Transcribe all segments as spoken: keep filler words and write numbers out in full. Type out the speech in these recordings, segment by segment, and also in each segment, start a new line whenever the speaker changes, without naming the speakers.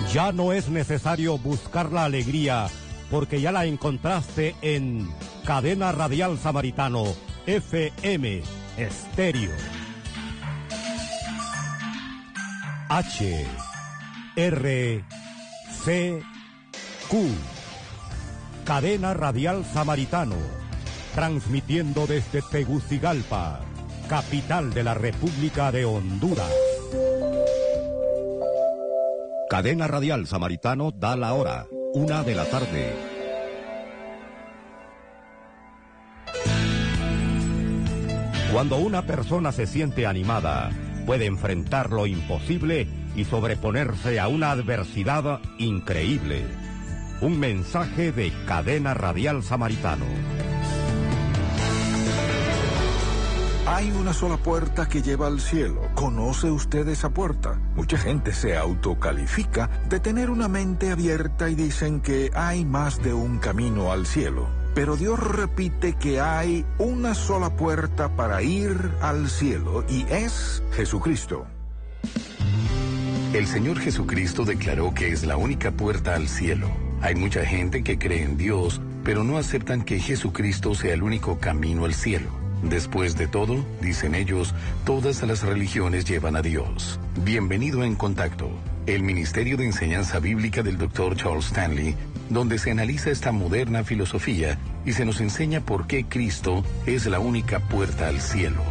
Ya no es necesario buscar la alegría, porque ya la encontraste en Cadena Radial Samaritano, F M, Estéreo. H, R, C, Q. Cadena Radial Samaritano, transmitiendo desde Tegucigalpa, capital de la República de Honduras. Cadena Radial Samaritano da la hora, una de la tarde. Cuando una persona se siente animada, puede enfrentar lo imposible y sobreponerse a una adversidad increíble. Un mensaje de Cadena Radial Samaritano.
Hay una sola puerta que lleva al cielo. ¿Conoce usted esa puerta? Mucha gente se autocalifica de tener una mente abierta y dicen que hay más de un camino al cielo. Pero Dios repite que hay una sola puerta para ir al cielo y es Jesucristo.
El Señor Jesucristo declaró que es la única puerta al cielo. Hay mucha gente que cree en Dios, pero no aceptan que Jesucristo sea el único camino al cielo. Después de todo, dicen ellos, todas las religiones llevan a Dios. Bienvenido a En Contacto, el Ministerio de Enseñanza Bíblica del doctor Charles Stanley, donde se analiza esta moderna filosofía y se nos enseña por qué Cristo es la única puerta al cielo.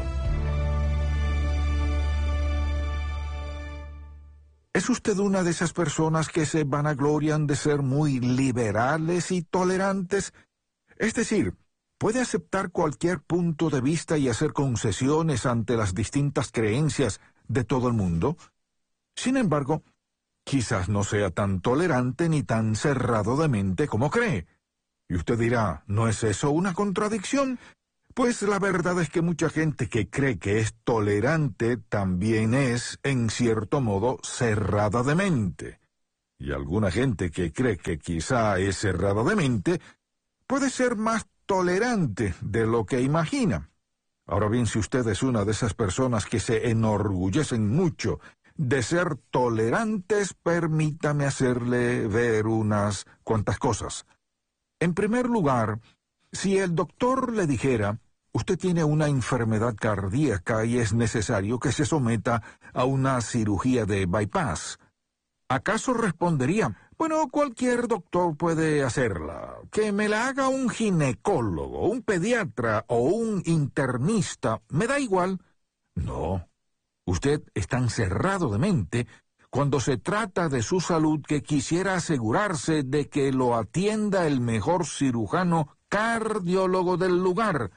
¿Es usted una de esas personas que se vanaglorian de ser muy liberales y tolerantes? Es decir, ¿puede aceptar cualquier punto de vista y hacer concesiones ante las distintas creencias de todo el mundo? Sin embargo, quizás no sea tan tolerante ni tan cerrado de mente como cree. Y usted dirá, ¿no es eso una contradicción? Pues la verdad es que mucha gente que cree que es tolerante también es, en cierto modo, cerrada de mente. Y alguna gente que cree que quizá es cerrada de mente puede ser más tolerante de lo que imagina. Ahora bien, si usted es una de esas personas que se enorgullecen mucho de ser tolerantes, permítame hacerle ver unas cuantas cosas. En primer lugar, si el doctor le dijera, usted tiene una enfermedad cardíaca y es necesario que se someta a una cirugía de bypass, ¿acaso respondería, bueno, cualquier doctor puede hacerla, que me la haga un ginecólogo, un pediatra o un internista, me da igual? No. Usted es tan cerrado de mente cuando se trata de su salud que quisiera asegurarse de que lo atienda el mejor cirujano cardiólogo del lugar.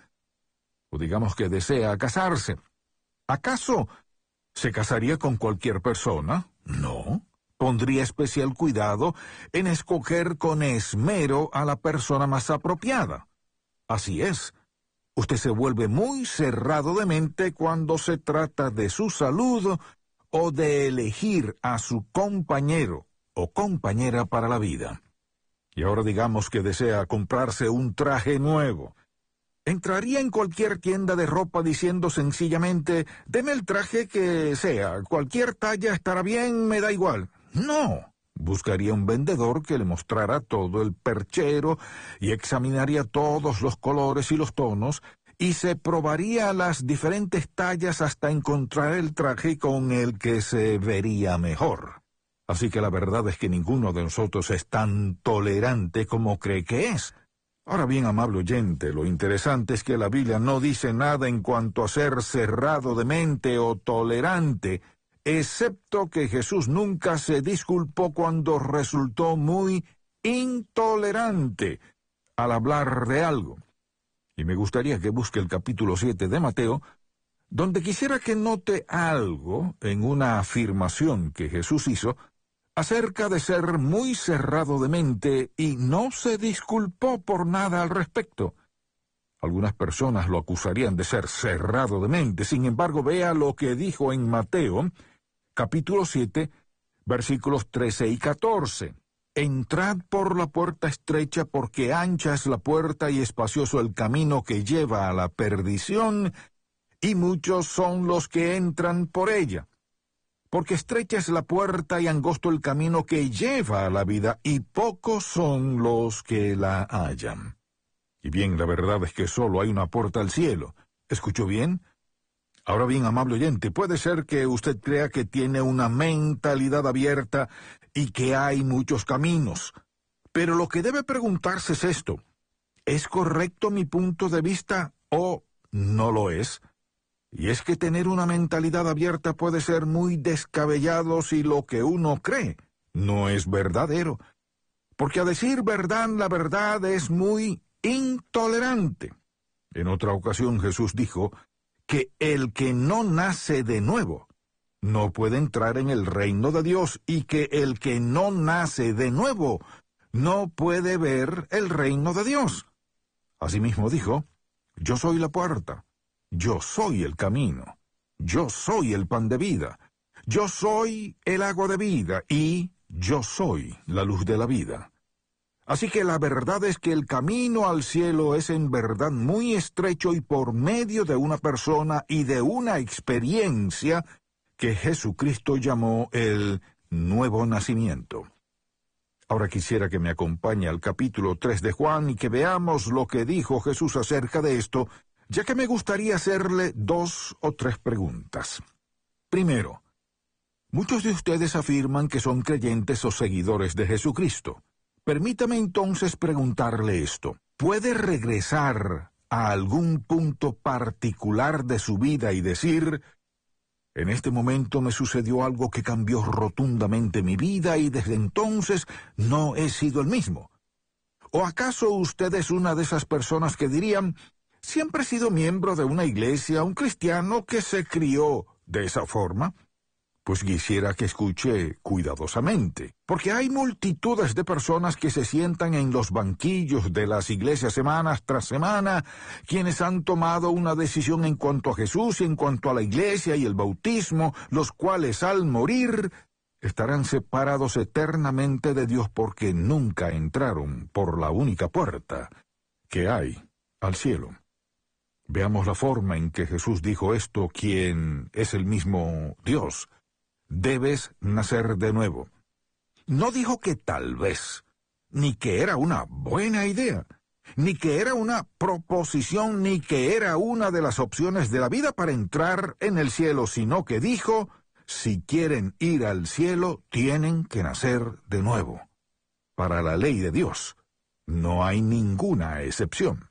O digamos que desea casarse. ¿Acaso se casaría con cualquier persona? No. Pondría especial cuidado en escoger con esmero a la persona más apropiada. Así es. Usted se vuelve muy cerrado de mente cuando se trata de su salud o de elegir a su compañero o compañera para la vida. Y ahora digamos que desea comprarse un traje nuevo. ¿Entraría en cualquier tienda de ropa diciendo sencillamente, deme el traje que sea, cualquier talla estará bien, me da igual? No. Buscaría un vendedor que le mostrara todo el perchero y examinaría todos los colores y los tonos y se probaría las diferentes tallas hasta encontrar el traje con el que se vería mejor. Así que la verdad es que ninguno de nosotros es tan tolerante como cree que es. Ahora bien, amable oyente, lo interesante es que la Biblia no dice nada en cuanto a ser cerrado de mente o tolerante, excepto que Jesús nunca se disculpó cuando resultó muy intolerante al hablar de algo. Y me gustaría que busque el capítulo siete de Mateo, donde quisiera que note algo en una afirmación que Jesús hizo acerca de ser muy cerrado de mente y no se disculpó por nada al respecto. Algunas personas lo acusarían de ser cerrado de mente, sin embargo, vea lo que dijo en Mateo, capítulo siete, versículos trece y catorce. Entrad por la puerta estrecha, porque ancha es la puerta y espacioso el camino que lleva a la perdición, y muchos son los que entran por ella. porque estrecha es la puerta y angosto el camino que lleva a la vida, y pocos son los que la hallan. Y bien, la verdad es que solo hay una puerta al cielo. ¿Escuchó bien? Ahora bien, amable oyente, puede ser que usted crea que tiene una mentalidad abierta y que hay muchos caminos. Pero lo que debe preguntarse es esto: ¿es correcto mi punto de vista o no lo es? Y es que tener una mentalidad abierta puede ser muy descabellado si lo que uno cree no es verdadero. Porque a decir verdad, la verdad es muy intolerante. En otra ocasión Jesús dijo que el que no nace de nuevo no puede entrar en el reino de Dios, y que el que no nace de nuevo no puede ver el reino de Dios. Asimismo dijo: yo soy la puerta, yo soy el camino, yo soy el pan de vida, yo soy el agua de vida, y yo soy la luz de la vida. Así que la verdad es que el camino al cielo es en verdad muy estrecho, y por medio de una persona y de una experiencia que Jesucristo llamó el nuevo nacimiento. Ahora quisiera que me acompañe al capítulo tres de Juan y que veamos lo que dijo Jesús acerca de esto, ya que me gustaría hacerle dos o tres preguntas. Primero, muchos de ustedes afirman que son creyentes o seguidores de Jesucristo. Permítame entonces preguntarle esto: ¿puede regresar a algún punto particular de su vida y decir: en este momento me sucedió algo que cambió rotundamente mi vida y desde entonces no he sido el mismo? ¿O acaso usted es una de esas personas que dirían: siempre he sido miembro de una iglesia, un cristiano que se crió de esa forma? Pues quisiera que escuche cuidadosamente, porque hay multitudes de personas que se sientan en los banquillos de las iglesias semanas tras semana, quienes han tomado una decisión en cuanto a Jesús y en cuanto a la iglesia y el bautismo, los cuales al morir estarán separados eternamente de Dios porque nunca entraron por la única puerta que hay al cielo. Veamos la forma en que Jesús dijo esto, quien es el mismo Dios: debes nacer de nuevo. No dijo que tal vez, ni que era una buena idea, ni que era una proposición, ni que era una de las opciones de la vida para entrar en el cielo, sino que dijo: si quieren ir al cielo, tienen que nacer de nuevo. Para la ley de Dios no hay ninguna excepción.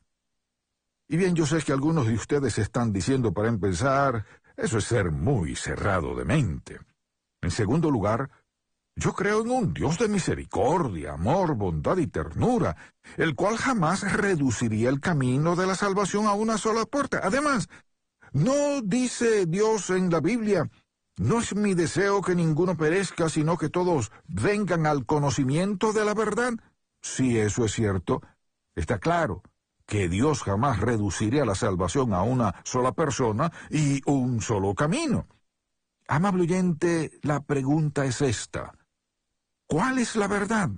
Y bien, yo sé que algunos de ustedes están diciendo, para empezar, eso es ser muy cerrado de mente. En segundo lugar, yo creo en un Dios de misericordia, amor, bondad y ternura, el cual jamás reduciría el camino de la salvación a una sola puerta. Además, ¿no dice Dios en la Biblia: no es mi deseo que ninguno perezca, sino que todos vengan al conocimiento de la verdad? Si eso es cierto, está claro que Dios jamás reduciría la salvación a una sola persona y un solo camino. Amable oyente, la pregunta es esta: ¿cuál es la verdad?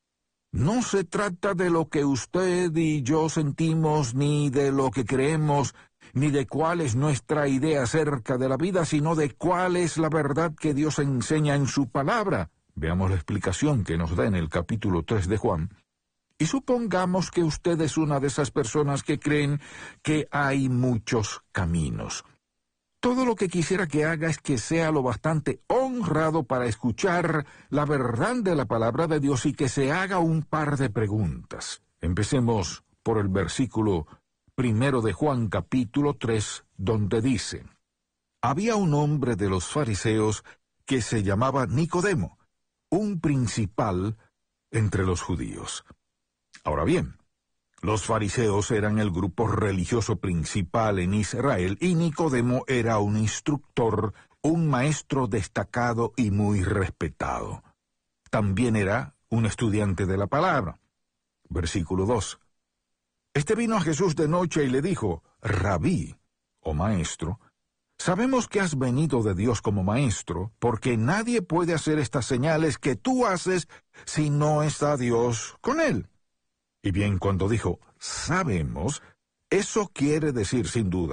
No se trata de lo que usted y yo sentimos, ni de lo que creemos, ni de cuál es nuestra idea acerca de la vida, sino de cuál es la verdad que Dios enseña en su palabra. Veamos la explicación que nos da en el capítulo tres de Juan. Y supongamos que usted es una de esas personas que creen que hay muchos caminos. Todo lo que quisiera que haga es que sea lo bastante honrado para escuchar la verdad de la palabra de Dios y que se haga un par de preguntas. Empecemos por el versículo primero de Juan capítulo tres, donde dice: había un hombre de los fariseos que se llamaba Nicodemo, un principal entre los judíos. Ahora bien, los fariseos eran el grupo religioso principal en Israel y Nicodemo era un instructor, un maestro destacado y muy respetado. También era un estudiante de la palabra. Versículo dos. Este vino a Jesús de noche y le dijo: Rabí, o maestro, sabemos que has venido de Dios como maestro, porque nadie puede hacer estas señales que tú haces si no está Dios con él. Y bien, cuando dijo, sabemos, eso quiere decir sin duda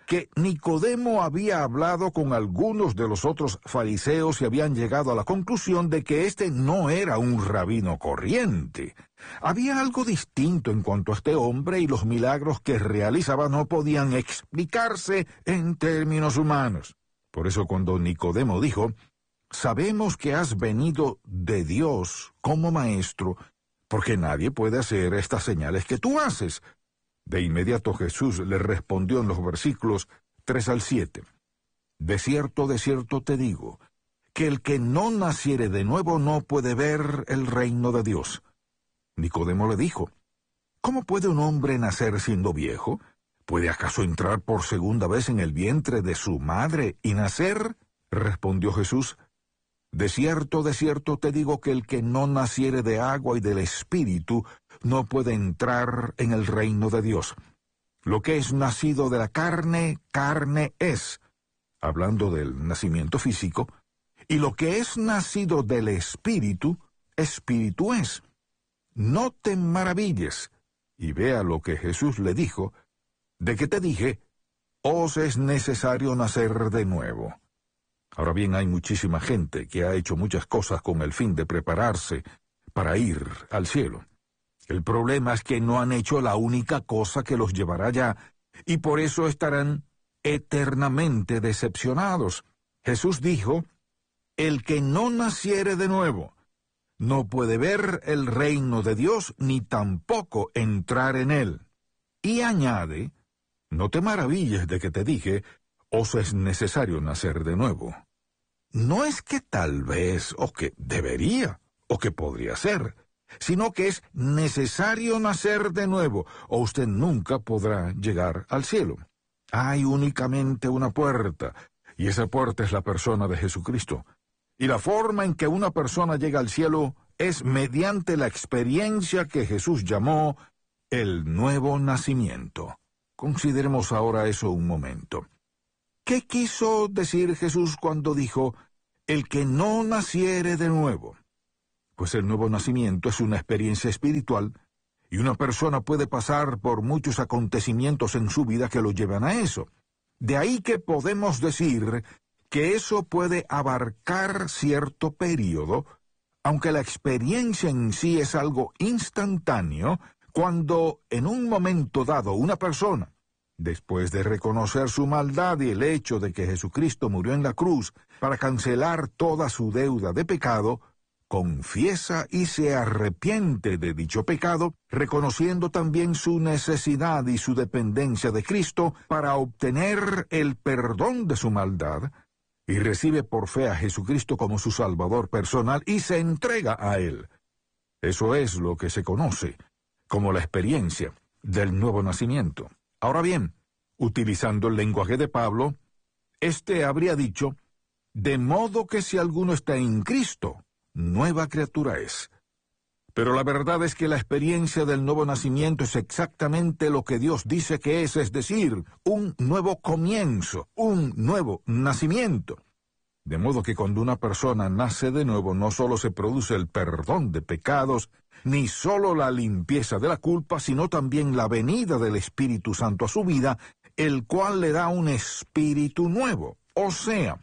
que Nicodemo había hablado con algunos de los otros fariseos y habían llegado a la conclusión de que éste no era un rabino corriente. Había algo distinto en cuanto a este hombre y los milagros que realizaba no podían explicarse en términos humanos. Por eso cuando Nicodemo dijo: «Sabemos que has venido de Dios como maestro, porque nadie puede hacer estas señales que tú haces». De inmediato Jesús le respondió en los versículos tres al siete. «De cierto, de cierto te digo, que el que no naciere de nuevo no puede ver el reino de Dios». Nicodemo le dijo: «¿Cómo puede un hombre nacer siendo viejo? ¿Puede acaso entrar por segunda vez en el vientre de su madre y nacer?» Respondió Jesús: «De cierto, de cierto te digo que el que no naciere de agua y del Espíritu no puede entrar en el reino de Dios. Lo que es nacido de la carne, carne es», hablando del nacimiento físico, «y lo que es nacido del Espíritu, Espíritu es. No te maravilles». Y vea lo que Jesús le dijo: «De que te dije, os es necesario nacer de nuevo». Ahora bien, hay muchísima gente que ha hecho muchas cosas con el fin de prepararse para ir al cielo. El problema es que no han hecho la única cosa que los llevará allá, y por eso estarán eternamente decepcionados. Jesús dijo: «El que no naciere de nuevo no puede ver el reino de Dios ni tampoco entrar en él». Y añade: «No te maravilles de que te dije, os es necesario nacer de nuevo». No es que tal vez, o que debería, o que podría ser, sino que es necesario nacer de nuevo, o usted nunca podrá llegar al cielo. Hay únicamente una puerta, y esa puerta es la persona de Jesucristo. Y la forma en que una persona llega al cielo es mediante la experiencia que Jesús llamó el nuevo nacimiento. Consideremos ahora eso un momento. ¿Qué quiso decir Jesús cuando dijo: «El que no naciere de nuevo»? Pues el nuevo nacimiento es una experiencia espiritual, y una persona puede pasar por muchos acontecimientos en su vida que lo llevan a eso. De ahí que podemos decir que eso puede abarcar cierto período, aunque la experiencia en sí es algo instantáneo, cuando en un momento dado una persona, después de reconocer su maldad y el hecho de que Jesucristo murió en la cruz para cancelar toda su deuda de pecado, confiesa y se arrepiente de dicho pecado, reconociendo también su necesidad y su dependencia de Cristo para obtener el perdón de su maldad, y recibe por fe a Jesucristo como su Salvador personal y se entrega a Él. Eso es lo que se conoce como la experiencia del nuevo nacimiento. Ahora bien, utilizando el lenguaje de Pablo, éste habría dicho: «De modo que si alguno está en Cristo, nueva criatura es». Pero la verdad es que la experiencia del nuevo nacimiento es exactamente lo que Dios dice que es, es decir, un nuevo comienzo, un nuevo nacimiento. De modo que cuando una persona nace de nuevo, no solo se produce el perdón de pecados, ni solo la limpieza de la culpa, sino también la venida del Espíritu Santo a su vida, el cual le da un espíritu nuevo. O sea,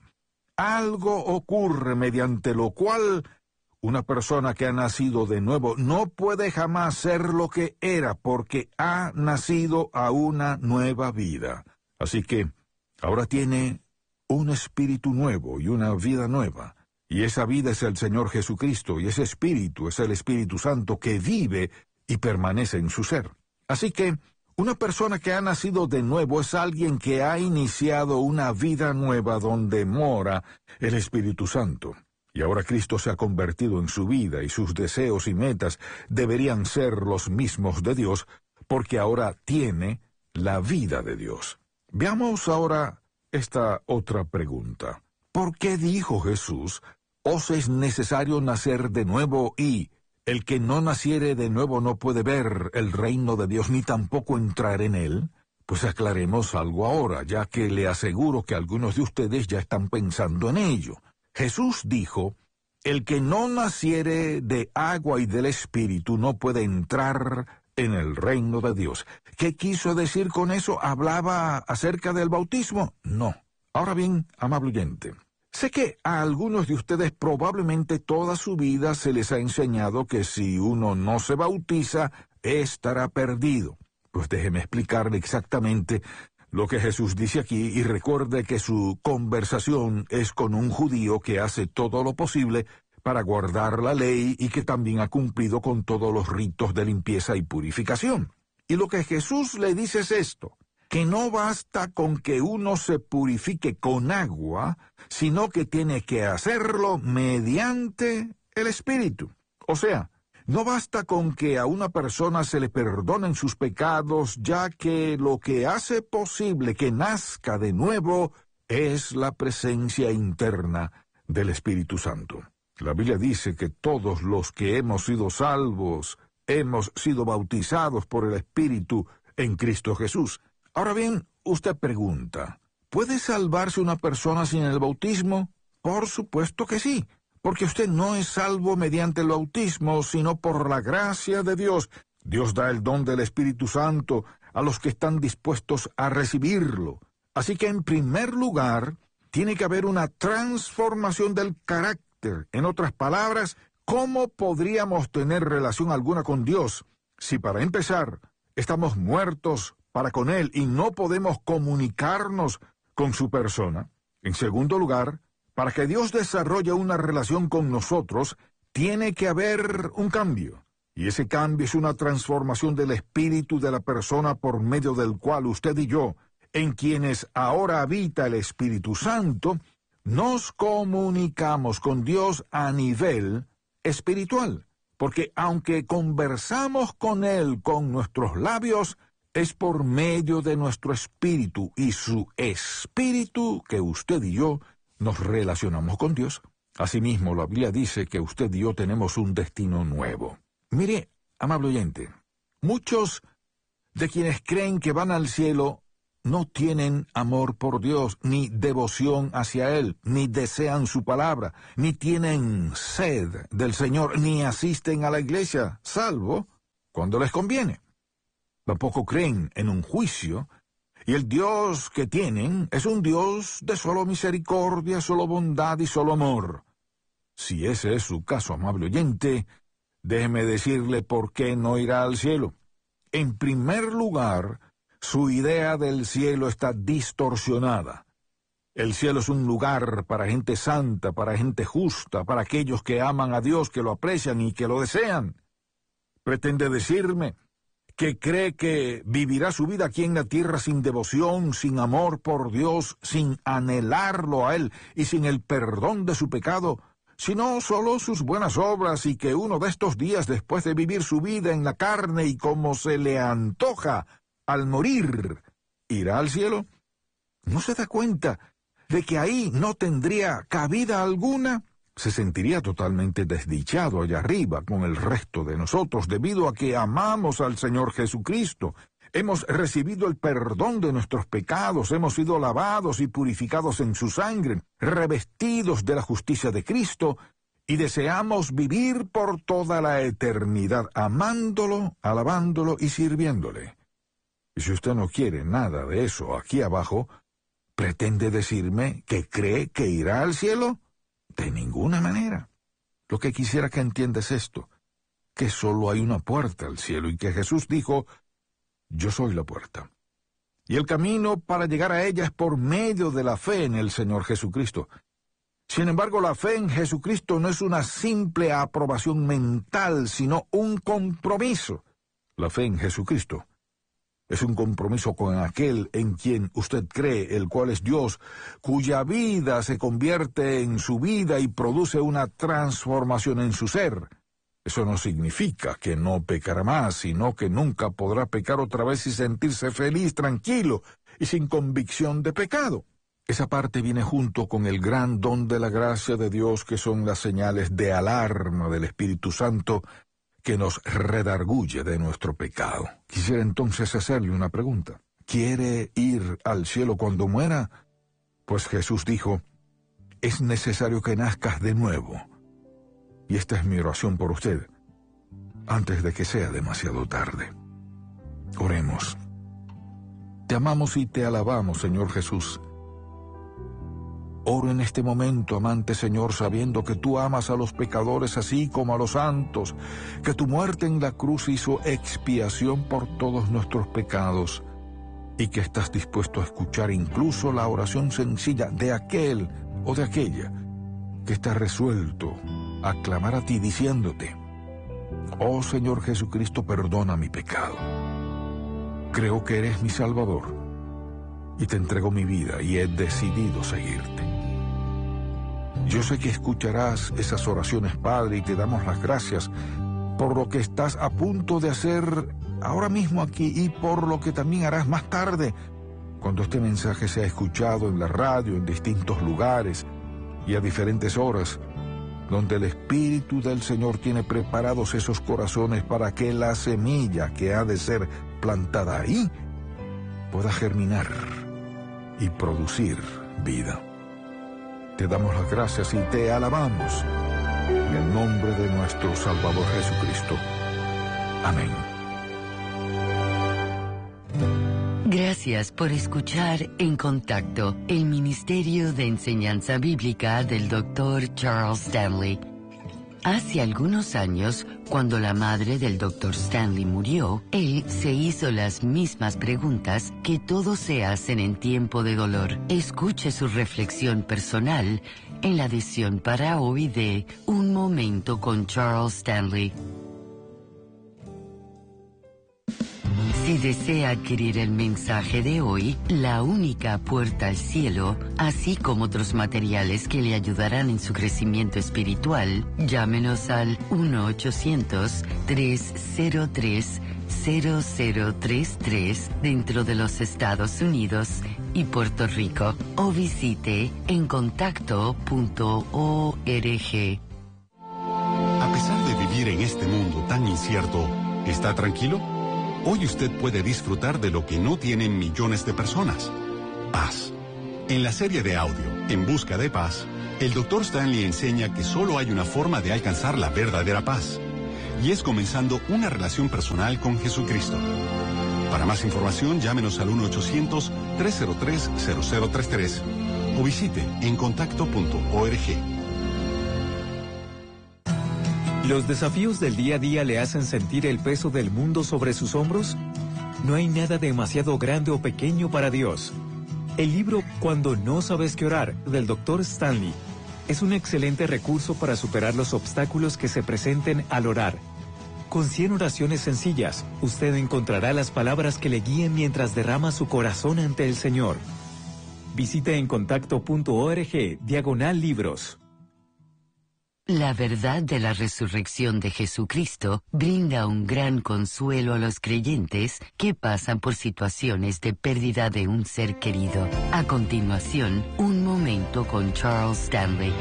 algo ocurre mediante lo cual una persona que ha nacido de nuevo no puede jamás ser lo que era, porque ha nacido a una nueva vida. Así que ahora tiene un espíritu nuevo y una vida nueva. Y esa vida es el Señor Jesucristo, y ese espíritu es el Espíritu Santo que vive y permanece en su ser. Así que una persona que ha nacido de nuevo es alguien que ha iniciado una vida nueva donde mora el Espíritu Santo. Y ahora Cristo se ha convertido en su vida y sus deseos y metas deberían ser los mismos de Dios, porque ahora tiene la vida de Dios. Veamos ahora esta otra pregunta. ¿Por qué dijo Jesús: «Os es necesario nacer de nuevo» y «el que no naciere de nuevo no puede ver el reino de Dios ni tampoco entrar en él»? Pues aclaremos algo ahora, ya que le aseguro que algunos de ustedes ya están pensando en ello. Jesús dijo: «El que no naciere de agua y del Espíritu no puede entrar en el reino de Dios. ¿Qué quiso decir con eso? ¿Hablaba acerca del bautismo? No. Ahora bien, amable oyente, sé que a algunos de ustedes probablemente toda su vida se les ha enseñado que si uno no se bautiza, estará perdido. Pues déjeme explicarle exactamente lo que Jesús dice aquí, y recuerde que su conversación es con un judío que hace todo lo posible para guardar la ley y que también ha cumplido con todos los ritos de limpieza y purificación. Y lo que Jesús le dice es esto, que no basta con que uno se purifique con agua, sino que tiene que hacerlo mediante el Espíritu. O sea, no basta con que a una persona se le perdonen sus pecados, ya que lo que hace posible que nazca de nuevo es la presencia interna del Espíritu Santo. La Biblia dice que todos los que hemos sido salvos, hemos sido bautizados por el Espíritu en Cristo Jesús. Ahora bien, usted pregunta, ¿puede salvarse una persona sin el bautismo? Por supuesto que sí. Porque usted no es salvo mediante el bautismo, sino por la gracia de Dios. Dios da el don del Espíritu Santo a los que están dispuestos a recibirlo. Así que, en primer lugar, tiene que haber una transformación del carácter. En otras palabras, ¿cómo podríamos tener relación alguna con Dios si, para empezar, estamos muertos para con Él y no podemos comunicarnos con su persona? En segundo lugar, para que Dios desarrolle una relación con nosotros, tiene que haber un cambio. Y ese cambio es una transformación del espíritu de la persona por medio del cual usted y yo, en quienes ahora habita el Espíritu Santo, nos comunicamos con Dios a nivel espiritual. Porque aunque conversamos con Él con nuestros labios, es por medio de nuestro espíritu y su espíritu que usted y yo nos relacionamos con Dios. Asimismo, la Biblia dice que usted y yo tenemos un destino nuevo. Mire, amable oyente, muchos de quienes creen que van al cielo no tienen amor por Dios, ni devoción hacia Él, ni desean su palabra, ni tienen sed del Señor, ni asisten a la iglesia, salvo cuando les conviene. Tampoco creen en un juicio, y el Dios que tienen es un Dios de solo misericordia, solo bondad y solo amor. Si ese es su caso, amable oyente, déjeme decirle por qué no irá al cielo. En primer lugar, su idea del cielo está distorsionada. El cielo es un lugar para gente santa, para gente justa, para aquellos que aman a Dios, que lo aprecian y que lo desean. Pretende decirme que cree que vivirá su vida aquí en la tierra sin devoción, sin amor por Dios, sin anhelarlo a Él y sin el perdón de su pecado, sino solo sus buenas obras, y que uno de estos días, después de vivir su vida en la carne y como se le antoja, al morir, irá al cielo. ¿No se da cuenta de que ahí no tendría cabida alguna? Se sentiría totalmente desdichado allá arriba con el resto de nosotros, debido a que amamos al Señor Jesucristo. Hemos recibido el perdón de nuestros pecados, hemos sido lavados y purificados en su sangre, revestidos de la justicia de Cristo, y deseamos vivir por toda la eternidad amándolo, alabándolo y sirviéndole. Y si usted no quiere nada de eso aquí abajo, ¿pretende decirme que cree que irá al cielo? De ninguna manera. Lo que quisiera que entienda es esto, que solo hay una puerta al cielo y que Jesús dijo, yo soy la puerta. Y el camino para llegar a ella es por medio de la fe en el Señor Jesucristo. Sin embargo, la fe en Jesucristo no es una simple aprobación mental, sino un compromiso. La fe en Jesucristo es un compromiso con aquel en quien usted cree, el cual es Dios, cuya vida se convierte en su vida y produce una transformación en su ser. Eso no significa que no pecará más, sino que nunca podrá pecar otra vez y sentirse feliz, tranquilo y sin convicción de pecado. Esa parte viene junto con el gran don de la gracia de Dios, que son las señales de alarma del Espíritu Santo, que nos redarguye de nuestro pecado. Quisiera entonces hacerle una pregunta. ¿Quiere ir al cielo cuando muera? Pues Jesús dijo, es necesario que nazcas de nuevo. Y esta es mi oración por usted, antes de que sea demasiado tarde. Oremos. Te amamos y te alabamos, Señor Jesús. Oro en este momento, amante Señor, sabiendo que tú amas a los pecadores así como a los santos, que tu muerte en la cruz hizo expiación por todos nuestros pecados, y que estás dispuesto a escuchar incluso la oración sencilla de aquel o de aquella que está resuelto a clamar a ti diciéndote: oh Señor Jesucristo, perdona mi pecado. Creo que eres mi Salvador y te entrego mi vida y he decidido seguirte. Yo sé que escucharás esas oraciones, Padre, y te damos las gracias por lo que estás a punto de hacer ahora mismo aquí y por lo que también harás más tarde, cuando este mensaje sea escuchado en la radio, en distintos lugares y a diferentes horas, donde el Espíritu del Señor tiene preparados esos corazones para que la semilla que ha de ser plantada ahí pueda germinar y producir vida. Te damos las gracias y te alabamos en el nombre de nuestro Salvador Jesucristo. Amén.
Gracias por escuchar En Contacto, el Ministerio de Enseñanza Bíblica del doctor Charles Stanley. Hace algunos años, cuando la madre del doctor Stanley murió, él se hizo las mismas preguntas que todos se hacen en tiempo de dolor. Escuche su reflexión personal en la edición para hoy de Un Momento con Charles Stanley. Si desea adquirir el mensaje de hoy, La única puerta al cielo, así como otros materiales que le ayudarán en su crecimiento espiritual, llámenos al uno ochocientos, tres cero tres, cero cero tres tres dentro de los Estados Unidos y Puerto Rico o visite en contacto punto org.
A pesar de vivir en este mundo tan incierto, ¿está tranquilo? Hoy usted puede disfrutar de lo que no tienen millones de personas: paz. En la serie de audio, En Busca de Paz, el doctor Stanley enseña que solo hay una forma de alcanzar la verdadera paz, y es comenzando una relación personal con Jesucristo. Para más información, llámenos al uno ochocientos, tres cero tres, cero cero tres tres o visite en contacto punto org.
¿Los desafíos del día a día le hacen sentir el peso del mundo sobre sus hombros? No hay nada demasiado grande o pequeño para Dios. El libro Cuando no sabes qué orar, del doctor Stanley, es un excelente recurso para superar los obstáculos que se presenten al orar. Con cien oraciones sencillas, usted encontrará las palabras que le guíen mientras derrama su corazón ante el Señor. Visite en contacto punto org, diagonal libros.
La verdad de la resurrección de Jesucristo brinda un gran consuelo a los creyentes que pasan por situaciones de pérdida de un ser querido. A continuación, un momento con Charles Stanley.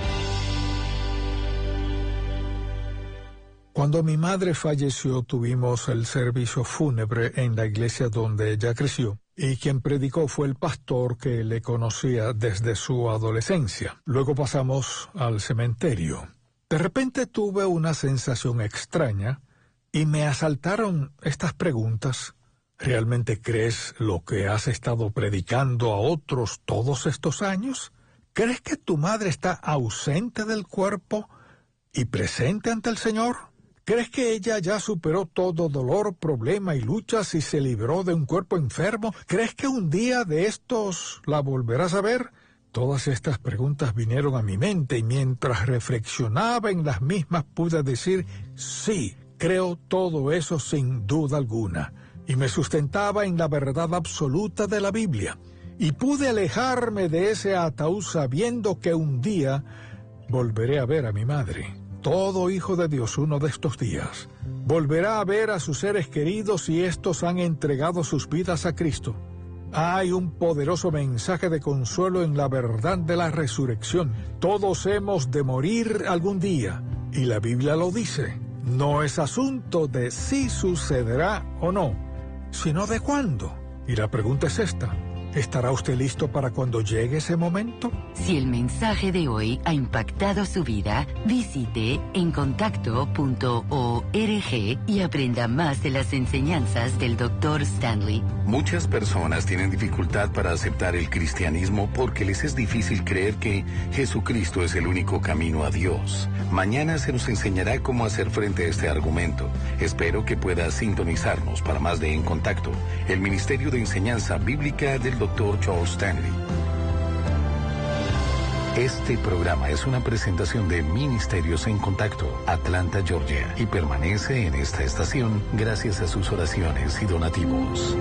Cuando mi madre falleció, tuvimos el servicio fúnebre en la iglesia donde ella creció, y quien predicó fue el pastor que le conocía desde su adolescencia. Luego pasamos al cementerio. De repente tuve una sensación extraña y me asaltaron estas preguntas. ¿Realmente crees lo que has estado predicando a otros todos estos años? ¿Crees que tu madre está ausente del cuerpo y presente ante el Señor? ¿Crees que ella ya superó todo dolor, problema y luchas y se libró de un cuerpo enfermo? ¿Crees que un día de estos la volverás a ver? Todas estas preguntas vinieron a mi mente y mientras reflexionaba en las mismas pude decir, sí, creo todo eso sin duda alguna. Y me sustentaba en la verdad absoluta de la Biblia. Y pude alejarme de ese ataúd sabiendo que un día volveré a ver a mi madre. Todo hijo de Dios uno de estos días volverá a ver a sus seres queridos y estos han entregado sus vidas a Cristo. Hay un poderoso mensaje de consuelo en la verdad de la resurrección. Todos hemos de morir algún día, y la Biblia lo dice. No es asunto de si sucederá o no, sino de cuándo. Y la pregunta es esta: ¿Estará usted listo para cuando llegue ese momento?
Si el mensaje de hoy ha impactado su vida, visite encontacto punto org y aprenda más de las enseñanzas del doctor Stanley.
Muchas personas tienen dificultad para aceptar el cristianismo porque les es difícil creer que Jesucristo es el único camino a Dios. Mañana se nos enseñará cómo hacer frente a este argumento. Espero que pueda sintonizarnos para más de En Contacto, el Ministerio de Enseñanza Bíblica del doctor Charles Stanley. Este programa es una presentación de Ministerios en Contacto, Atlanta, Georgia, y permanece en esta estación gracias a sus oraciones y donativos.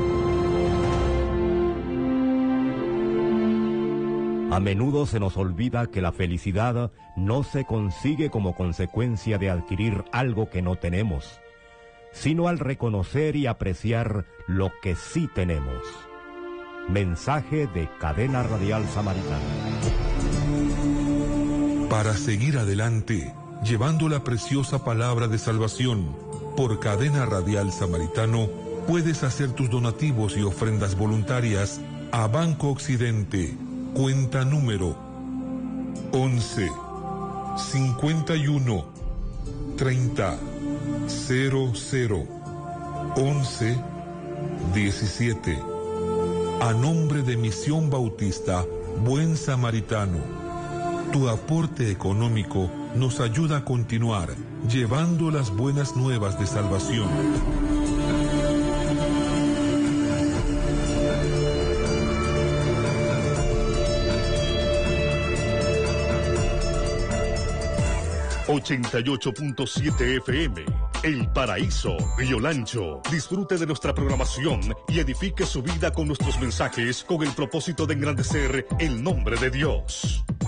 A menudo se nos olvida que la felicidad no se consigue como consecuencia de adquirir algo que no tenemos, sino al reconocer y apreciar lo que sí tenemos. Mensaje de Cadena Radial Samaritana.
Para seguir adelante, llevando la preciosa palabra de salvación por Cadena Radial Samaritano, puedes hacer tus donativos y ofrendas voluntarias a Banco Occidente, cuenta número once, cincuenta y uno, treinta, cero cero, once, diecisiete. A nombre de Misión Bautista Buen Samaritano, tu aporte económico nos ayuda a continuar llevando las buenas nuevas de salvación.
ochenta y ocho punto siete F M, El Paraíso, Río Lancho. Disfrute de nuestra programación y edifique su vida con nuestros mensajes con el propósito de engrandecer el nombre de Dios.